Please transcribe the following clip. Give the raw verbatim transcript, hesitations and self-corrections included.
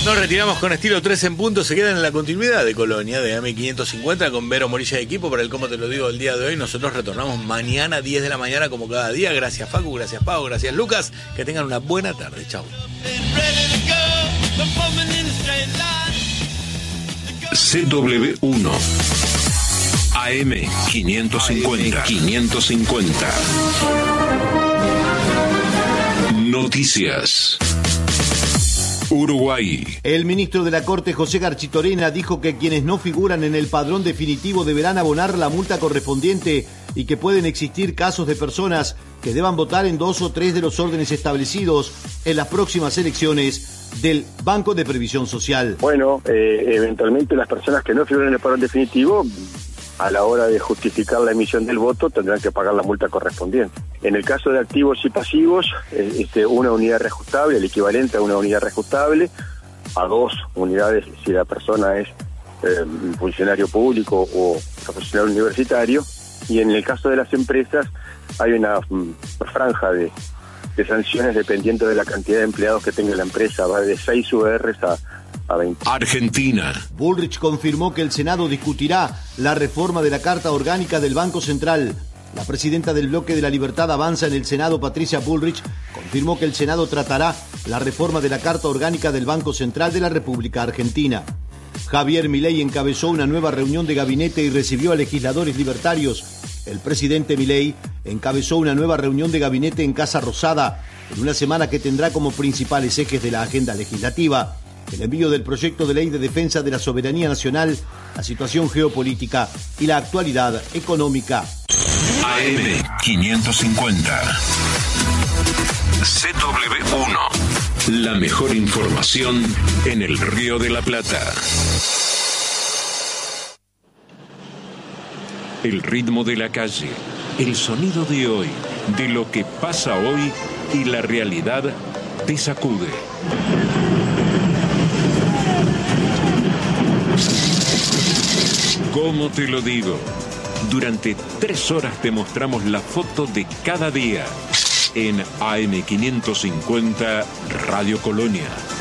Nos retiramos con estilo tres en punto. Se quedan en la continuidad de Colonia de A M quinientos cincuenta con Vero Morilla de equipo para el Cómo Te Lo Digo el día de hoy. Nosotros retornamos mañana diez de la mañana como cada día. Gracias Facu, gracias Pau, gracias Lucas. Que tengan una buena tarde. Chau. C W uno A M quinientos cincuenta quinientos cincuenta Noticias. Uruguay. El ministro de la Corte, José Garchitorena, dijo que quienes no figuran en el padrón definitivo deberán abonar la multa correspondiente y que pueden existir casos de personas que deban votar en dos o tres de los órdenes establecidos en las próximas elecciones del Banco de Previsión Social. Bueno, eh, eventualmente las personas que no figuran en el padrón definitivo, a la hora de justificar la emisión del voto, tendrán que pagar la multa correspondiente. En el caso de activos y pasivos, eh, este, una unidad reajustable, el equivalente a una unidad reajustable, a dos unidades si la persona es eh, funcionario público o profesional universitario, y en el caso de las empresas hay una um, franja de, de sanciones dependiendo de la cantidad de empleados que tenga la empresa, va de seis U Rs a a veinte. Argentina. Bullrich confirmó que el Senado discutirá la reforma de la Carta Orgánica del Banco Central. La presidenta del Bloque de la Libertad Avanza en el Senado, Patricia Bullrich, confirmó que el Senado tratará la reforma de la Carta Orgánica del Banco Central de la República Argentina. Javier Milei encabezó una nueva reunión de gabinete y recibió a legisladores libertarios. El presidente Milei encabezó una nueva reunión de gabinete en Casa Rosada, en una semana que tendrá como principales ejes de la agenda legislativa el envío del proyecto de ley de defensa de la soberanía nacional, la situación geopolítica y la actualidad económica. A M quinientos cincuenta C W uno. La mejor información en el Río de la Plata. El ritmo de la calle, el sonido de hoy, de lo que pasa hoy y la realidad te sacude. ¿Cómo te lo digo? Durante tres horas te mostramos la foto de cada día en A M quinientos cincuenta Radio Colonia.